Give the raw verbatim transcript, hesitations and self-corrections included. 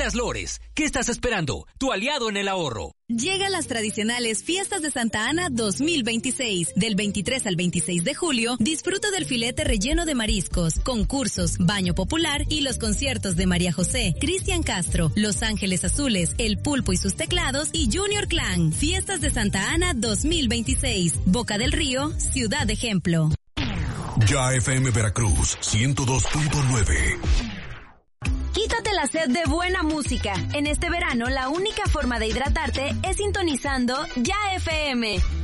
Tiendas Lores. ¿Qué estás esperando? Tu aliado en el ahorro. Llegan las tradicionales Fiestas de Santa Ana dos mil veintiséis. Del veintitrés al veintiséis de julio, disfruta del filete relleno de mariscos, concursos, baño popular y los conciertos de María José, Cristian Castro, Los Ángeles Azules, El Pulpo y sus teclados y Junior Clan. Fiestas de Santa Ana dos mil veintiséis. Boca del Río, Ciudad Ejemplo. Ya F M Veracruz, ciento dos punto nueve. Quítate la sed de buena música. En este verano, la única forma de hidratarte es sintonizando Ya F M.